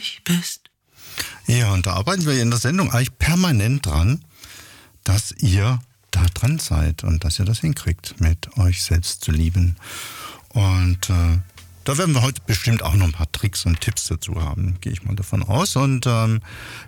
glücklich bist. Ja, und da arbeiten wir in der Sendung eigentlich permanent dran, dass ihr da dran seid und dass ihr das hinkriegt, mit euch selbst zu lieben. Und da werden wir heute bestimmt auch noch ein paar Tricks und Tipps dazu haben, gehe ich mal davon aus. Und